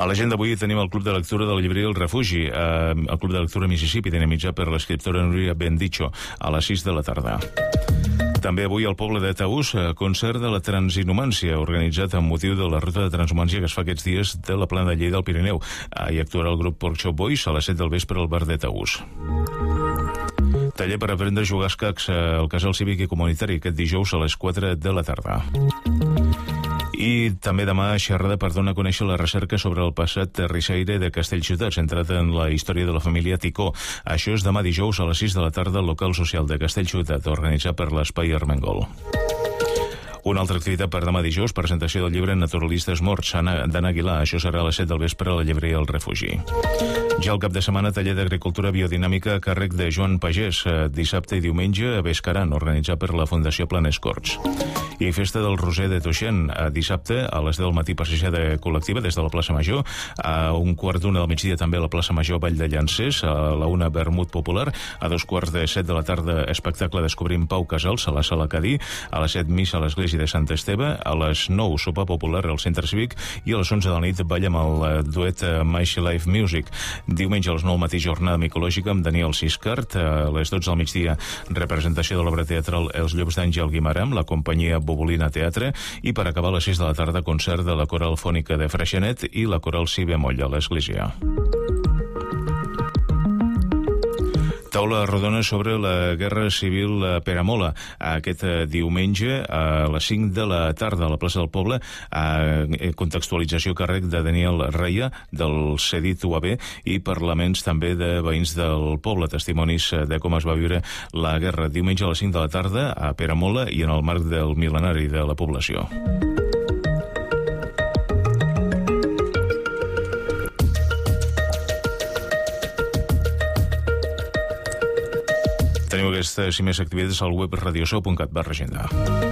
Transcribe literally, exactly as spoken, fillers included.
A l'agenda d'avui tenim el Club de Lectura de la Llibreria El Refugi, eh, el Club de Lectura Mississippi, dinamitzat per l'escriptora Núria Bendicho, a les sis de la tarda. També avui al poble de Taús, concert de la transinhumància, organitzat amb motiu de la ruta de transhumància que es fa aquests dies de la Plana de Lleida al Pirineu. Hi actuarà el grup Porkchop Boys a les set del vespre al bar de Taús. Taller per aprendre a jugar a escacs al Casal Cívic i Comunitari aquest dijous a les quatre de la tarda. I també demà xerrada per donar a conèixer la recerca sobre el passat terrissaire de Castellciutat, centrat en la història de la família Ticó. Això és demà dijous a les sis de la tarda al local social de Castellciutat, organitzat per l'Espai Armengol. Una altra activitat per demà dijous, presentació del llibre Naturalistes morts, d'Anna Aguilar. Això serà a les set del vespre a la llibreria El Refugi. Ja al cap de setmana, taller d'agricultura biodinàmica a càrrec de Joan Pagès, dissabte i diumenge a Bescaran, organitzat per la Fundació Planes Corts. I festa del Roser de Toixent, dissabte a les deu del matí passejada col·lectiva des de la plaça Major, a un quart d'una del migdia també a la plaça Major Vall de Llancers, a la una vermut popular, a dos quarts de set de la tarda espectacle Descobrim Pau Casals a la Sala Cadí, a les set missa a l'església de Sant Esteve, a les nou sopar popular al Centre Cívic i a les onze de la nit ball amb el duet Maishi Live Music. Diumenge a les nou del matí jornada micològica amb Daniel Siscart, a les dotze del migdia representació de l'obra teatral Els llops d'Àngel Guimarà amb la companyia Bobolina Teatre i per acabar a les sis de la tarda concert de la Coral Fònica de Freixenet i la Coral Si bemoll a l'església. Taula rodona sobre la Guerra Civil a Peramola. Aquest diumenge a les cinc de la tarda a la plaça del Poble, a contextualització càrrec de Daniel Reia del Cedit U A B i parlaments també de veïns del poble, testimonis de com es va viure la guerra. Diumenge a les cinc de la tarda a Peramola i en el marc del mil·lenari de la població. Teniu aquestes i més activitats al web radioshow punt cat barra agenda.